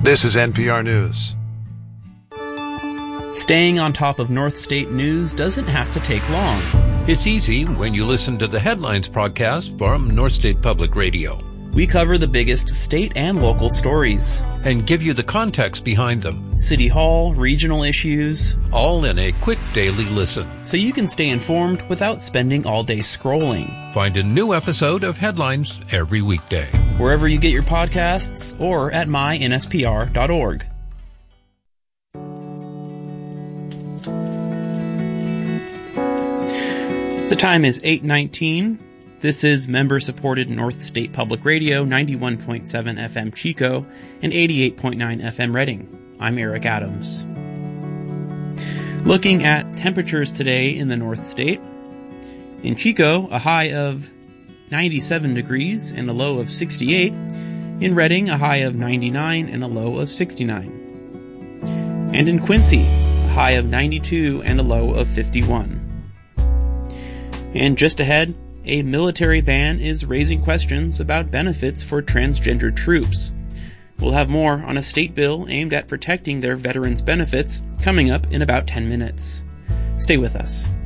This is NPR News. Staying on top of North State news doesn't have to take long. It's easy when you listen to the Headlines podcast from North State Public Radio. We cover the biggest state and local stories and give you the context behind them. City Hall, regional issues, all in a quick daily listen. So you can stay informed without spending all day scrolling. Find a new episode of Headlines every weekday, wherever you get your podcasts or at mynspr.org. The time is 8:19. This is member-supported North State Public Radio, 91.7 FM Chico and 88.9 FM Redding. I'm Eric Adams. Looking at temperatures today in the North State. In Chico, a high of 97 degrees and a low of 68. In Redding, a high of 99 and a low of 69. And in Quincy, a high of 92 and a low of 51. And just ahead, a military ban is raising questions about benefits for transgender troops. We'll have more on a state bill aimed at protecting their veterans' benefits coming up in about 10 minutes. Stay with us.